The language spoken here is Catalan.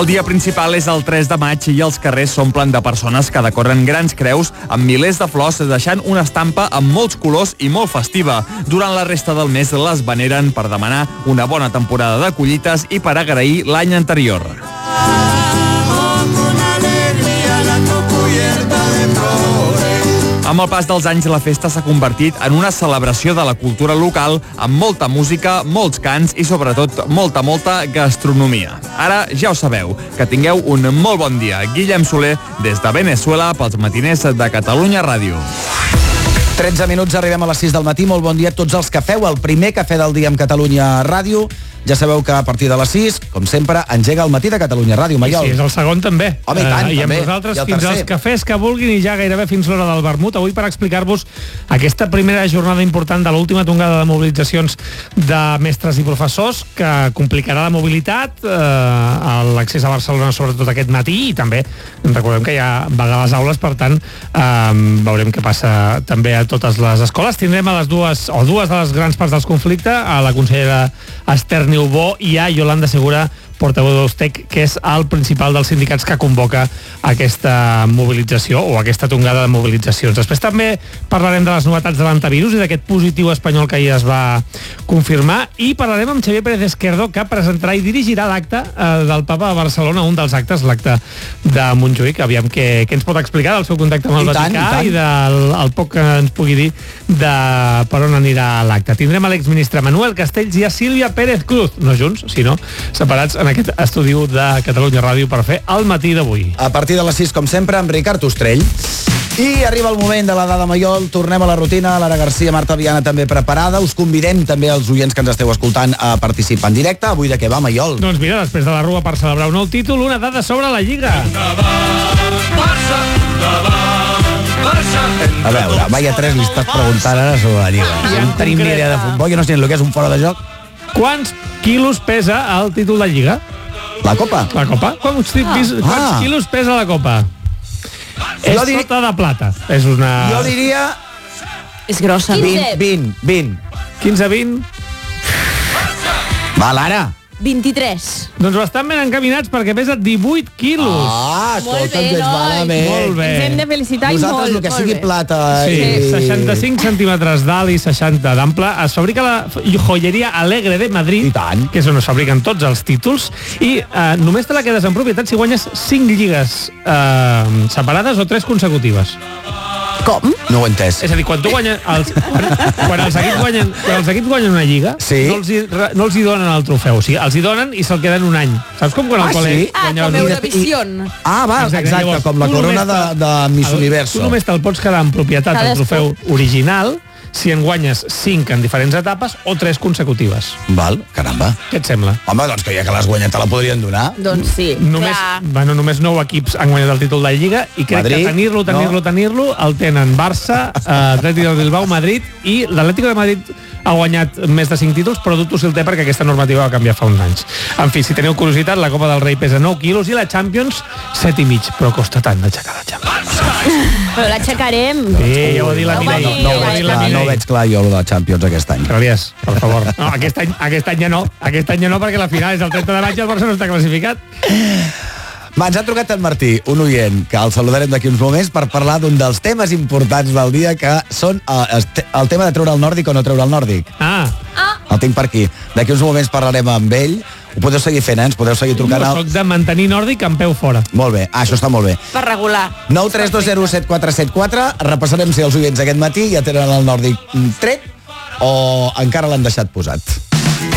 El dia principal és el 3 de maig i els carrers s'omplen de persones que decoren grans creus amb milers de flors, deixant una estampa amb molts colors i molt festiva. Durant la resta del mes les veneren per demanar una bona temporada de collites i per agrair l'any anterior. Amb el pas dels anys, la festa s'ha convertit en una celebració de la cultura local amb molta música, molts cants i, sobretot, molta gastronomia. Ara ja ho sabeu. Que tingueu un molt bon dia. Guillem Soler, des de Venezuela, pels matiners de Catalunya Ràdio. 13 minuts, arribem a les 6 del matí. Molt bon dia a tots els que feu el primer cafè del dia amb Catalunya Ràdio. Ja sabeu que a partir de les 6, com sempre, engega el matí de Catalunya Ràdio. Maiol. Sí, és el segon també. Home, i tant, I amb també. nosaltres I el fins tercer. als cafès que vulguin i ja gairebé fins l'hora del vermut. Avui per explicar-vos aquesta primera jornada important de l'última tongada de mobilitzacions de mestres i professors que complicarà la mobilitat, l'accés a Barcelona sobretot aquest matí, i també recordem que hi ha vaga a les aules, per tant veurem què passa també a totes les escoles. Tindrem a dues de les grans parts dels conflictes, a la consellera Esther Niubó i a Yolanda Segura, portaveu d'Eustec, que és el principal dels sindicats que convoca aquesta mobilització o aquesta tongada de mobilitzacions. Després també parlarem de les novetats de l'antivirus i d'aquest positiu espanyol que ahir es va confirmar, i parlarem amb Xavier Pérez Esquerdo, que presentarà i dirigirà l'acte del Papa a Barcelona, un dels actes, l'acte de Montjuïc. Aviam què ens pot explicar del seu contacte amb el Vaticà i del poc que ens pugui dir de per on anirà l'acte. Tindrem a l'exministre Manuel Castells i a Sílvia Pérez Cruz, no junts, sinó separats en aquest estudi de Catalunya Ràdio per fer el matí d'avui. A partir de les 6, com sempre, amb Ricard Ostrell. I arriba el moment de la dada Maiol, tornem a la rutina, Lara Garcia, Marta Viana també preparada. Us convidem també als oients que ens esteu escoltant a participar en directe. Avui de què va, Maiol? Doncs mira, després de la Rua per celebrar un nou títol, una dada sobre la Lliga. A veure, vaya tres li estàs preguntant ara sobre la Lliga. No tenim ni idea de futbol, jo no sé ni el que és un fora de joc. Quants quilos pesa el títol de Lliga? La Copa? La Copa? Quants quilos pesa la Copa? És sota de plata. És una... Jo diria... És grossa. 20. 15-20. Va, Lara. 23. Doncs bastant ben encaminats perquè pesa 18 quilos. Escolta'm, que és malament. Molt bé. Ens hem de felicitar Nosaltres, el que sigui plata... Sí, 65 centímetres d'alt i 60 d'ample. Es fabrica la joieria Alegre de Madrid, que és on es fabriquen tots els títols, i només te la quedes en propietat si guanyes 5 lligues separades o 3 consecutives. Com? No ho he entès. És a dir, quan tu guanyes... Quan els equips guanyen una lliga, sí? no els hi donen el trofeu. O sigui, els hi donen i se'l queden un any. Saps com quan el col·leg... com Eurovisió. Va, exacte, com la corona de Miss Universo. Tu només te'l pots quedar en propietat el trofeu original si en guanyes 5 en diferents etapes o 3 consecutives. Val, caramba. Què et sembla? Home, doncs que ja que l'has guanyat te la podrien donar. Doncs sí, només 9 equips han guanyat el títol de Lliga i crec Madrid, que tenir-lo el tenen Barça, Atlètic de Bilbao, Madrid, i l'Atlético de Madrid ha guanyat més de 5 títols, però dubto si el té perquè aquesta normativa va canviar fa uns anys. En fi, si teniu curiositat, la Copa del Rei pesa 9 quilos i la Champions 7,5, però costa tant d'aixecar la Champions. Però l'aixecarem. Sí, ja ho ha dit la Mireia. No veig clar jo el de Champions aquest any. Calies, per favor. No, aquest any ja no. Aquest any ja no, perquè la final és el 30 de maig i el Barça no està classificat. Va, ens ha trucat en Martí, un oient, que el saludarem d'aquí uns moments per parlar d'un dels temes importants del dia, que són el tema de treure el nòrdic o no treure el nòrdic. El tinc per aquí. D'aquí uns moments parlarem amb ell. Ho podeu seguir fent, ens podeu seguir trucant. Jo soc de mantenir nòrdic amb peu fora. Molt bé, això està molt bé. Per regular. 932074474. Repassarem si els oients aquest matí ja tenen el nòrdic tret o encara l'han deixat posat.